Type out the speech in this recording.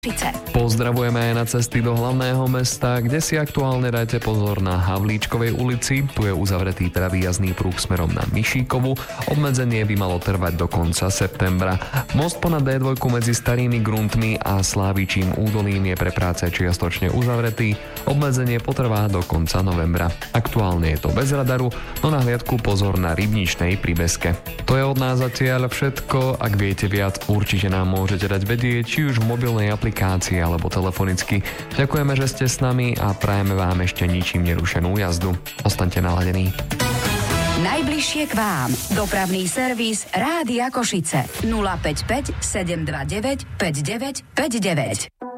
Pozdravujeme aj na cesty do hlavného mesta, kde si aktuálne dajte pozor na Havlíčkovej ulici. Tu je uzavretý pravý jazdný pruh smerom na Mišíkovu. Obmedzenie by malo trvať do konca septembra. Most ponad D2 medzi Starými Gruntmi a Slávičím údolím je pre práce čiastočne uzavretý. Obmedzenie potrvá do konca novembra. Aktuálne je to bez radaru, no na hliadku pozor na Rybničnej pri Beske. To je od nás zatiaľ všetko. Ak viete viac, určite nám môžete dať vedieť, či už v mobilnej aplikácii alebo telefonicky. Ďakujeme, že ste s nami a prajeme vám ešte ničím nerušenú jazdu. Ostaňte naladení. Najbližšie k vám. Dopravný servis Rádia Košice. 055 729 5959.